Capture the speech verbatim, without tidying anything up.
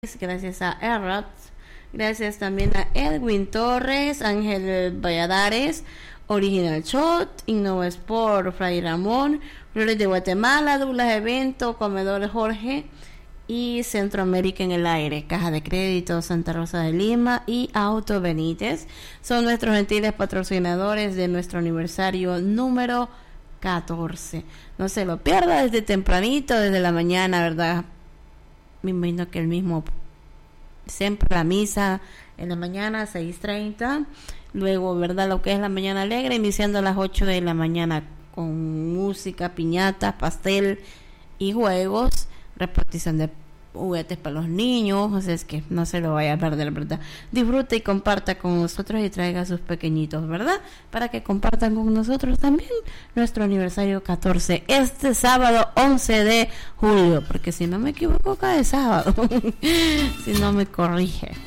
Gracias a Errat, gracias también a Edwin Torres, Ángel Valladares, Original Shot, Innova Sport, Fray Ramón, Flores de Guatemala, Douglas Evento, Comedor Jorge y Centroamérica en el Aire, Caja de Crédito Santa Rosa de Lima y Auto Benítez. Son nuestros gentiles patrocinadores de nuestro aniversario número catorce. No se lo pierda desde tempranito, desde la mañana, ¿verdad? Me imagino que el mismo, siempre la misa en la mañana, seis treinta, luego, ¿verdad? Lo que es la mañana alegre, iniciando a las ocho de la mañana con música, piñatas, pastel y juegos, repartición de juguetes para los niños, o sea, es que no se lo vaya a perder, ¿verdad? Disfrute y comparta con nosotros y traiga a sus pequeñitos, ¿verdad? Para que compartan con nosotros también nuestro aniversario catorce, este sábado once de julio, porque si no me equivoco cae sábado, si no me corrige.